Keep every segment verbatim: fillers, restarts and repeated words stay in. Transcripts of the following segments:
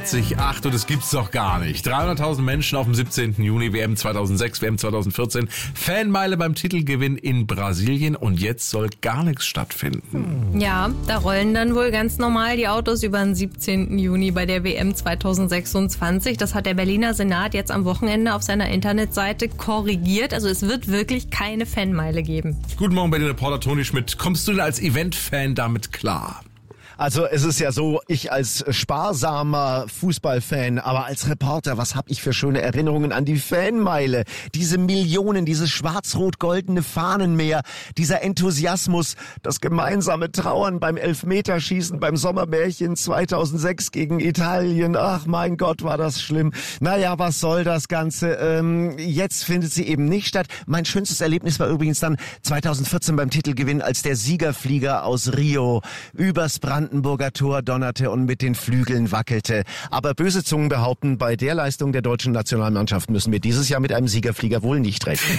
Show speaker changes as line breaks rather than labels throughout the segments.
vierzig Komma acht und das gibt's doch gar nicht. dreihunderttausend Menschen auf dem siebzehnten Juni, W M zweitausendsechs, W M zweitausendvierzehn, Fanmeile beim Titelgewinn in Brasilien und jetzt soll gar nichts stattfinden.
Ja, da rollen dann wohl ganz normal die Autos über den siebzehnten Juni bei der W M zweitausendsechsundzwanzig. Das hat der Berliner Senat jetzt am Wochenende auf seiner Internetseite korrigiert. Also es wird wirklich keine Fanmeile geben.
Guten Morgen, Berlin-Reporter Toni Schmidt. Kommst du denn als Event-Fan damit klar?
Also es ist ja so, ich als sparsamer Fußballfan, aber als Reporter, was habe ich für schöne Erinnerungen an die Fanmeile. Diese Millionen, dieses schwarz-rot-goldene Fahnenmeer, dieser Enthusiasmus, das gemeinsame Trauern beim Elfmeterschießen beim Sommermärchen zweitausendsechs gegen Italien. Ach mein Gott, war das schlimm. Naja, was soll das Ganze? Ähm, jetzt findet sie eben nicht statt. Mein schönstes Erlebnis war übrigens dann zweitausendvierzehn beim Titelgewinn, als der Siegerflieger aus Rio übers Brandenburger Tor donnerte und mit den Flügeln wackelte. Aber böse Zungen behaupten, bei der Leistung der deutschen Nationalmannschaft müssen wir dieses Jahr mit einem Siegerflieger wohl nicht rechnen.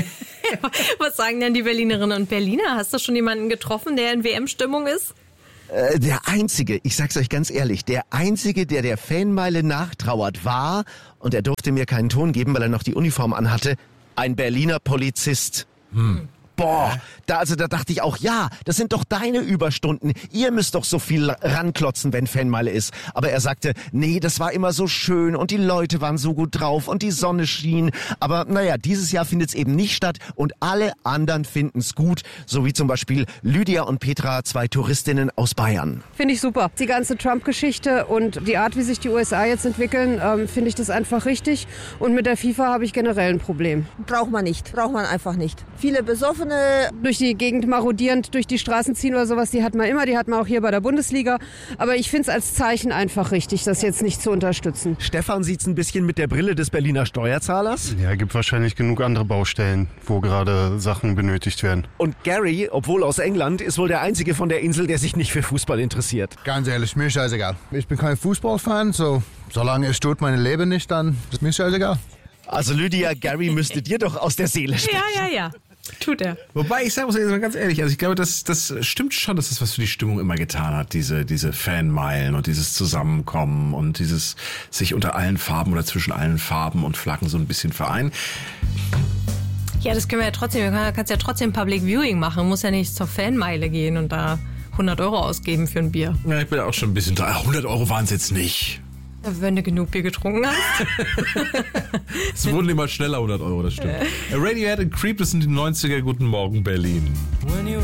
Was sagen denn die Berlinerinnen und Berliner? Hast du schon jemanden getroffen, der in W M-Stimmung ist?
Äh, der Einzige, ich sag's euch ganz ehrlich, der Einzige, der der Fanmeile nachtrauert, war, und er durfte mir keinen Ton geben, weil er noch die Uniform anhatte, ein Berliner Polizist. Hm. Boah, da, also da dachte ich auch, ja, das sind doch deine Überstunden. Ihr müsst doch so viel ranklotzen, wenn Fanmeile ist. Aber er sagte, nee, das war immer so schön und die Leute waren so gut drauf und die Sonne schien. Aber naja, dieses Jahr findet es eben nicht statt und alle anderen finden es gut. So wie zum Beispiel Lydia und Petra, zwei Touristinnen aus Bayern.
Finde ich super. Die ganze Trump-Geschichte und die Art, wie sich die U S A jetzt entwickeln, ähm, finde ich das einfach richtig. Und mit der FIFA habe ich generell ein Problem.
Braucht man nicht, braucht man einfach nicht. Viele Besoffene
durch die Gegend marodierend, durch die Straßen ziehen oder sowas, die hat man immer, die hat man auch hier bei der Bundesliga. Aber ich finde es als Zeichen einfach richtig, das jetzt nicht zu unterstützen.
Stefan sieht's ein bisschen mit der Brille des Berliner Steuerzahlers.
Ja, gibt wahrscheinlich genug andere Baustellen, wo gerade Sachen benötigt werden.
Und Gary, obwohl aus England, ist wohl der Einzige von der Insel, der sich nicht für Fußball interessiert.
Ganz ehrlich, mir ist scheißegal. Ich bin kein Fußballfan, so solange es tut mein Leben nicht, dann ist mir scheißegal.
Also Lydia, Gary müsste dir doch aus der Seele sprechen.
Ja, ja, ja. Tut er.
Wobei, ich sage muss jetzt mal ganz ehrlich, also ich glaube, das, das stimmt schon, dass das was für die Stimmung immer getan hat, diese, diese Fanmeilen und dieses Zusammenkommen und dieses sich unter allen Farben oder zwischen allen Farben und Flaggen so ein bisschen vereinen.
Ja, das können wir ja trotzdem, du kannst ja trotzdem Public Viewing machen, muss ja nicht zur Fanmeile gehen und da hundert Euro ausgeben für ein Bier.
Ja, ich bin auch schon ein bisschen da. hundert Euro waren es jetzt nicht.
Wenn du genug Bier getrunken hast.
Es wurden immer schneller hundert Euro, das stimmt. Radiohead und Creep, das sind die neunziger. Guten Morgen, Berlin.